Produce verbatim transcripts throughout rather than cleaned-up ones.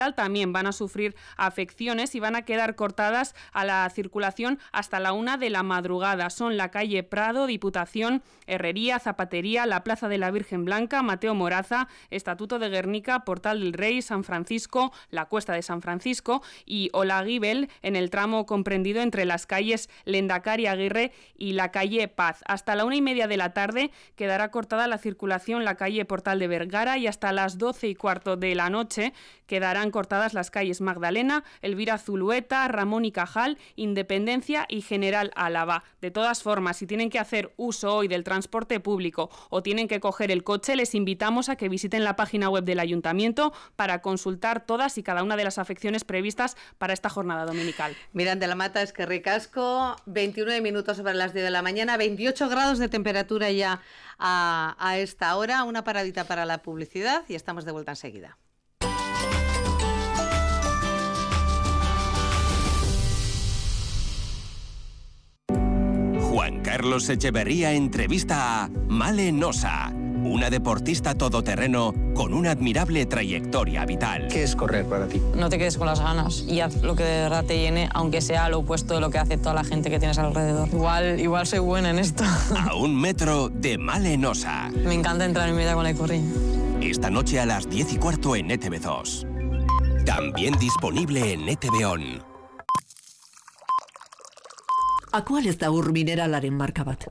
también van a sufrir afecciones y van a quedar cortadas a la circulación hasta la una de la madrugada. Son la calle Prado, Diputación, Herrería, Zapatería, la Plaza de la Virgen Blanca, Mateo Moraza, Estatuto de Guernica, Portal del Rey, San Francisco, la Cuesta de San Francisco y Olaguibel en el tramo comprendido entre las calles Lendakari Aguirre y la calle Paz. Hasta la una y media de la tarde quedará cortada la circulación la calle Portal de Vergara y hasta las doce y cuarto de la noche quedarán cortadas las calles Magdalena, Elvira Zulueta, Ramón y Cajal, Independencia y General Álava. De todas formas, si tienen que hacer uso hoy del transporte público o tienen que coger el coche, les invitamos a que visiten la página web del Ayuntamiento para consultar todas y cada una de las afecciones previstas para esta jornada dominical. Miranda la Mata, es que ricasco, veintinueve minutos sobre las diez de la mañana, veintiocho grados de temperatura ya a, a esta hora, una paradita para la publicidad y estamos de vuelta enseguida. Juan Carlos Echeverría entrevista a Male Nosa, una deportista todoterreno con una admirable trayectoria vital. ¿Qué es correr para ti? No te quedes con las ganas y haz lo que de verdad te llene, aunque sea lo opuesto de lo que hace toda la gente que tienes alrededor. Igual, igual soy buena en esto. A un metro de Male Nosa. Me encanta entrar en mi vida con la corri. Esta noche a las diez y cuarto en E T V dos. También disponible en E T V On. Akual ez da ur mineralaren marka bat.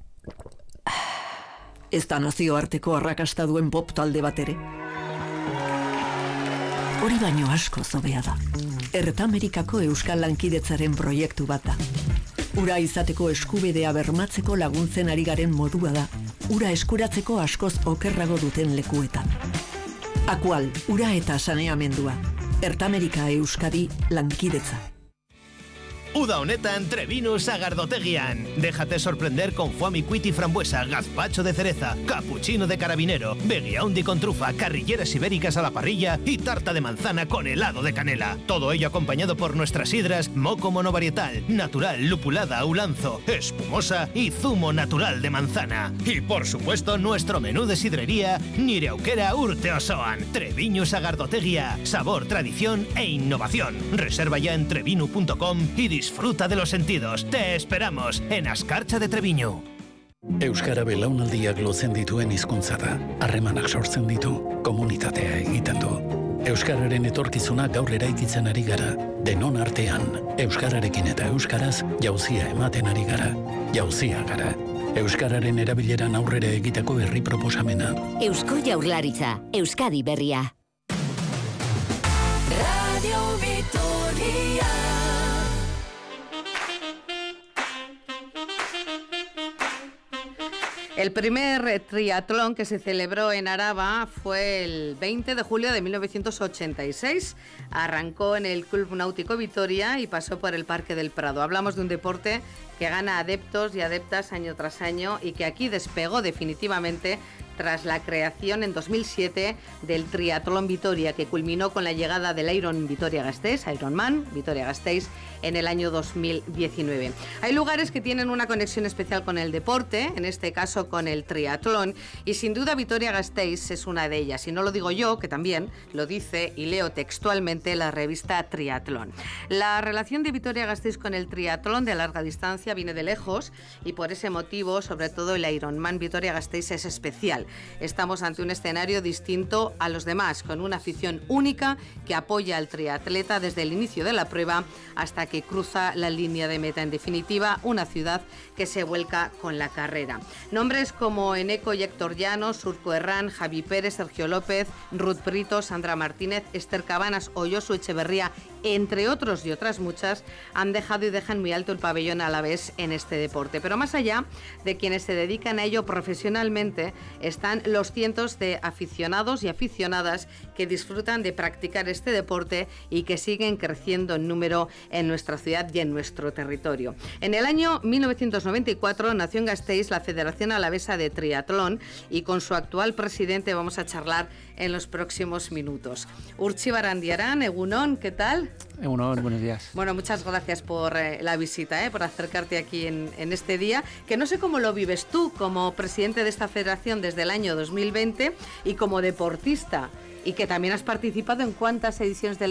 Ez da nazioarteko arrakasta duen pop talde bat ere. Hori baino asko zobea da. Ertamerikako euskal lankidetzaren proiektu bat da. Ura izateko eskubidea bermatzeko laguntzen ari garen modua da. Ura eskuratzeko askoz okerrago duten lekuetan. Akual, ura eta saneamendua. Ertamerika Euskadi lankidetza. Uda honetan Trebinu Sagardotegian. Déjate sorprender con foie miquit y frambuesa, gazpacho de cereza, cappuccino de carabinero, beguiaundi con trufa, carrilleras ibéricas a la parrilla y tarta de manzana con helado de canela. Todo ello acompañado por nuestras sidras moco monovarietal, natural, lupulada, ulanzo, espumosa y zumo natural de manzana. Y por supuesto nuestro menú de sidrería Nire Aukera Urte Osoan. Treviñu Sagardotegia, sabor, tradición e innovación. Reserva ya en trebinu punto com y disfruta de los sentidos. Te esperamos en Azkartza de Treviñu. Euskara belaunaldiak lotzen dituen hizkuntza da. Harremanak sortzen ditu, komunitatea egiten du. Euskararen etorkizuna gaur eraikitzen ari gara. Denon artean, euskararekin eta euskaraz jauzia ematen ari gara. Jauzia gara. Euskararen erabileran aurrera egiteko herri proposamena. Eusko Jaurlaritza, Euskadi berria. Radio Vitoria. El primer triatlón que se celebró en Araba fue el veinte de julio de mil novecientos ochenta y seis. Arrancó en el Club Náutico Vitoria y pasó por el Parque del Prado. Hablamos de un deporte que gana adeptos y adeptas año tras año y que aquí despegó definitivamente tras la creación en dos mil siete del Triatlón Vitoria, que culminó con la llegada del Iron Vitoria-Gasteiz, Ironman Vitoria-Gasteiz, en el año dos mil diecinueve. Hay lugares que tienen una conexión especial con el deporte, en este caso con el triatlón, y sin duda Vitoria-Gasteiz es una de ellas. Y no lo digo yo, que también lo dice y leo textualmente la revista Triatlón. La relación de Vitoria-Gasteiz con el triatlón de larga distancia viene de lejos y por ese motivo, sobre todo el Ironman Vitoria-Gasteiz es especial. Estamos ante un escenario distinto a los demás, con una afición única que apoya al triatleta desde el inicio de la prueba hasta que cruza la línea de meta. En definitiva, una ciudad que se vuelca con la carrera. Nombres como Eneco y Héctor Llanos, Surco Herrán, Javi Pérez, Sergio López, Ruth Brito, Sandra Martínez, Esther Cabanas o Josu Echeverría, entre otros y otras muchas, han dejado y dejan muy alto el pabellón alavés en este deporte. Pero más allá de quienes se dedican a ello profesionalmente, están los cientos de aficionados y aficionadas que disfrutan de practicar este deporte y que siguen creciendo en número en nuestra ciudad y en nuestro territorio. En el año mil novecientos noventa y cuatro nació en Gasteiz la Federación Alavesa de Triatlón y con su actual presidente vamos a charlar en los próximos minutos. Urtzi Barandiarán, Egunon, ¿qué tal? Egunon, buenos días. Bueno, muchas gracias por eh, la visita, eh, por acercarte aquí en, en este día, que no sé cómo lo vives tú como presidente de esta federación desde el año dos mil veinte y como deportista y que también has participado en cuántas ediciones del